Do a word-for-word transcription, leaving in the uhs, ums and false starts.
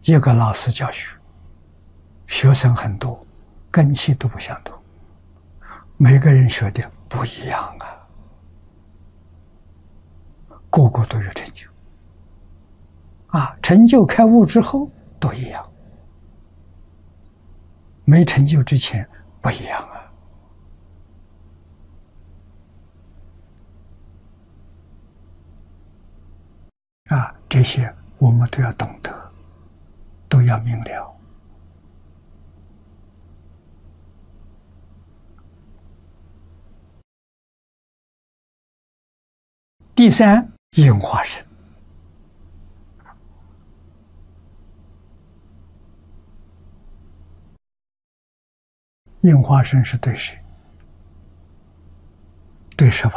一个老师教学，学生很多，根器都不相同，每个人学的不一样啊，个个都有成就啊，成就开悟之后都一样，没成就之前不一样啊！啊，这些我们都要懂得，都要明了。第三，应化身。应化身是对谁？对十方